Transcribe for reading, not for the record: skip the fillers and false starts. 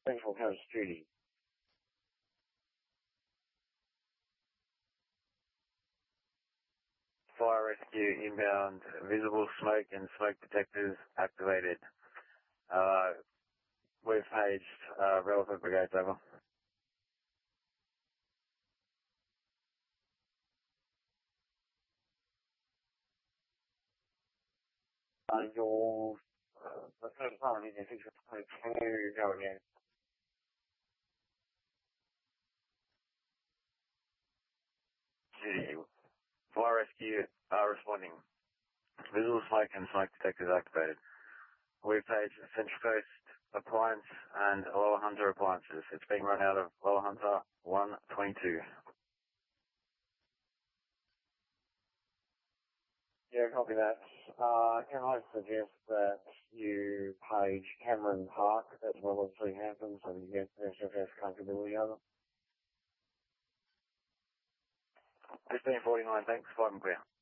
Central Coast Duty. Fire rescue inbound, visible smoke and smoke detectors activated. We've paged relevant brigades over. Your the third department is in 622, go again. Duty. Fire rescue are responding. Visual smoke and smoke detectors activated. We've paged Central Coast Appliance and Lower Hunter Appliances. It's being run out of Lower Hunter 122. Yeah, copy that. Can I suggest that you page Cameron Park as well as Hampton so that you get SFS comfortability of it? 1549, thanks. 5 and clear.